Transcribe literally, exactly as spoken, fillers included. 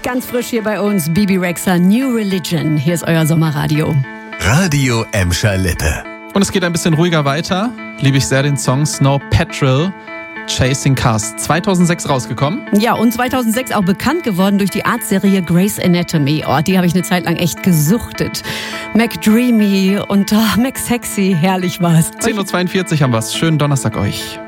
Ganz frisch hier bei uns, Bebe Rexha, New Religion. Hier ist euer Sommerradio. Radio Emscher Lippe. Und es geht ein bisschen ruhiger weiter. Liebe ich sehr den Song Snow Patrol, Chasing Cars. zweitausendsechs rausgekommen. Ja, und zweitausendsechs auch bekannt geworden durch die Art-Serie Grey's Anatomy. Oh, die habe ich eine Zeit lang echt gesuchtet. McDreamy und oh, McSexy, herrlich war's. zehn Uhr zweiundvierzig haben wir's. Schönen Donnerstag euch.